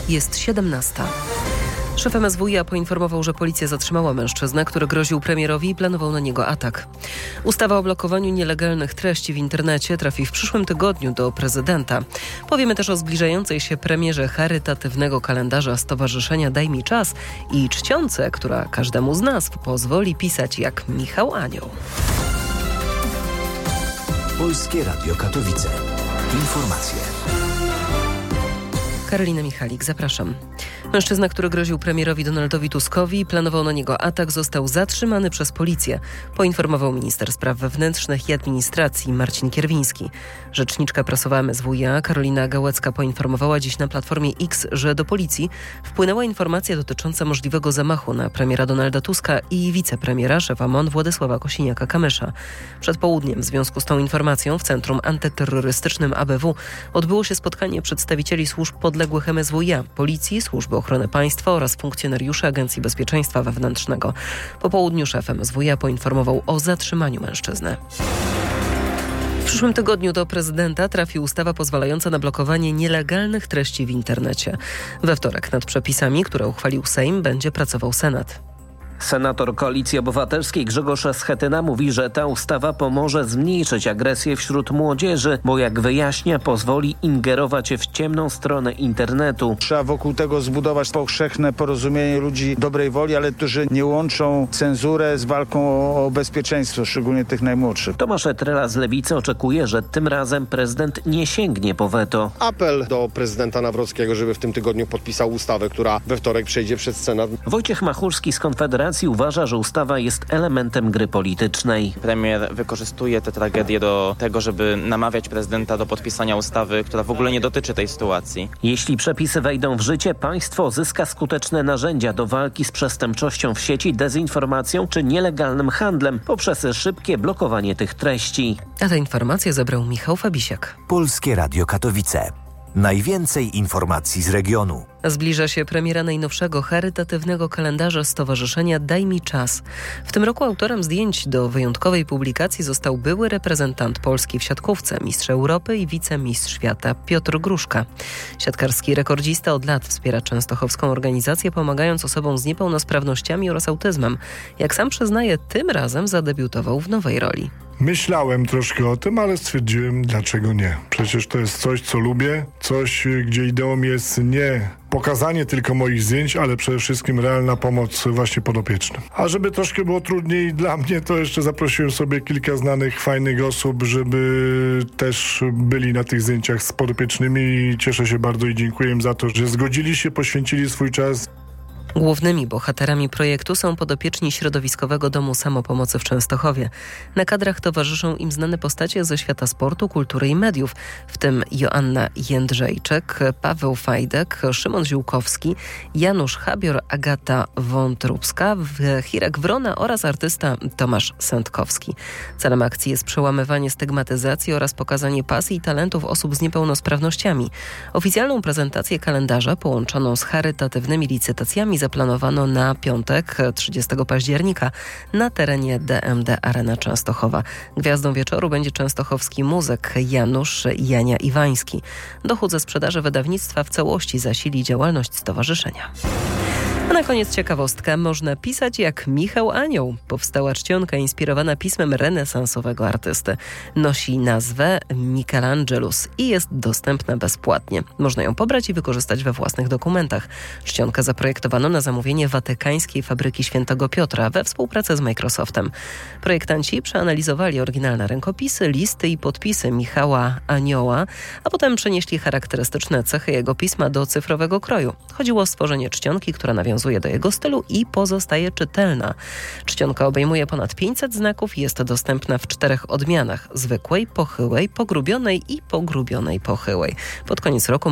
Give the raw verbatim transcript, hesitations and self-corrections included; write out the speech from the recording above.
Jest siedemnasta. Szef M S W iA poinformował, że policja zatrzymała mężczyznę, który groził premierowi i planował na niego atak. Ustawa o blokowaniu nielegalnych treści w internecie trafi w przyszłym tygodniu do prezydenta. Powiemy też o zbliżającej się premierze charytatywnego kalendarza Stowarzyszenia Daj mi czas i czcionce, która każdemu z nas pozwoli pisać jak Michał Anioł. Polskie Radio Katowice. Informacje. Karolina Michalik, zapraszam. Mężczyzna, który groził premierowi Donaldowi Tuskowi i planował na niego atak, został zatrzymany przez policję, poinformował minister spraw wewnętrznych i administracji Marcin Kierwiński. Rzeczniczka prasowa M S W iA Karolina Gałecka poinformowała dziś na Platformie X, że do policji wpłynęła informacja dotycząca możliwego zamachu na premiera Donalda Tuska i wicepremiera szefa M O N Władysława Kosiniaka-Kamysza. Przed południem w związku z tą informacją w Centrum Antyterrorystycznym A B W odbyło się spotkanie przedstawicieli służb podległych M S W iA, policji, służby ochrony państwa oraz funkcjonariuszy Agencji Bezpieczeństwa Wewnętrznego. Po południu szef M S W iA poinformował o zatrzymaniu mężczyzny. W przyszłym tygodniu do prezydenta trafi ustawa pozwalająca na blokowanie nielegalnych treści w internecie. We wtorek nad przepisami, które uchwalił Sejm, będzie pracował Senat. Senator Koalicji Obywatelskiej Grzegorz Schetyna mówi, że ta ustawa pomoże zmniejszyć agresję wśród młodzieży, bo jak wyjaśnia, pozwoli ingerować w ciemną stronę internetu. Trzeba wokół tego zbudować powszechne porozumienie ludzi dobrej woli, ale którzy nie łączą cenzurę z walką o, o bezpieczeństwo, szczególnie tych najmłodszych. Tomasz Trela z Lewicy oczekuje, że tym razem prezydent nie sięgnie po weto. Apel do prezydenta Nawrockiego, żeby w tym tygodniu podpisał ustawę, która we wtorek przejdzie przez Senat. Wojciech Machulski z Konfederacji uważa, że ustawa jest elementem gry politycznej. Premier wykorzystuje tę tragedię do tego, żeby namawiać prezydenta do podpisania ustawy, która w ogóle nie dotyczy tej sytuacji. Jeśli przepisy wejdą w życie, państwo zyska skuteczne narzędzia do walki z przestępczością w sieci, dezinformacją czy nielegalnym handlem poprzez szybkie blokowanie tych treści. A tę informację zebrał Michał Fabisiak. Polskie Radio Katowice. Najwięcej informacji z regionu. Zbliża się premiera najnowszego charytatywnego kalendarza Stowarzyszenia Daj mi czas. W tym roku autorem zdjęć do wyjątkowej publikacji został były reprezentant Polski w siatkówce, mistrz Europy i wicemistrz świata Piotr Gruszka. Siatkarski rekordzista od lat wspiera częstochowską organizację, pomagając osobom z niepełnosprawnościami oraz autyzmem. Jak sam przyznaje, tym razem zadebiutował w nowej roli. Myślałem troszkę o tym, ale stwierdziłem, dlaczego nie. Przecież to jest coś, co lubię, coś, gdzie ideą jest nie pokazanie tylko moich zdjęć, ale przede wszystkim realna pomoc właśnie podopiecznym. A żeby troszkę było trudniej dla mnie, to jeszcze zaprosiłem sobie kilka znanych, fajnych osób, żeby też byli na tych zdjęciach z podopiecznymi i cieszę się bardzo i dziękuję im za to, że zgodzili się, poświęcili swój czas. Głównymi bohaterami projektu są podopieczni Środowiskowego Domu Samopomocy w Częstochowie. Na kadrach towarzyszą im znane postacie ze świata sportu, kultury i mediów, w tym Joanna Jędrzejczyk, Paweł Fajdek, Szymon Ziółkowski, Janusz Habior, Agata Wątróbska, Hirek Wrona oraz artysta Tomasz Sędkowski. Celem akcji jest przełamywanie stygmatyzacji oraz pokazanie pasji i talentów osób z niepełnosprawnościami. Oficjalną prezentację kalendarza połączoną z charytatywnymi licytacjami zaplanowano na piątek, trzydziestego października na terenie D M D Arena Częstochowa. Gwiazdą wieczoru będzie częstochowski muzyk Janusz Jania Iwański. Dochód ze sprzedaży wydawnictwa w całości zasili działalność stowarzyszenia. A na koniec ciekawostka. Można pisać jak Michał Anioł. Powstała czcionka inspirowana pismem renesansowego artysty. Nosi nazwę Michelangelus i jest dostępna bezpłatnie. Można ją pobrać i wykorzystać we własnych dokumentach. Czcionkę zaprojektowano na zamówienie Watykańskiej Fabryki Świętego Piotra we współpracy z Microsoftem. Projektanci przeanalizowali oryginalne rękopisy, listy i podpisy Michała Anioła, a potem przenieśli charakterystyczne cechy jego pisma do cyfrowego kroju. Chodziło o stworzenie czcionki, która nawiązuje do jego stylu i pozostaje czytelna. Czcionka obejmuje ponad pięćset znaków i jest dostępna w czterech odmianach: zwykłej, pochyłej, pogrubionej i pogrubionej pochyłej. Pod koniec roku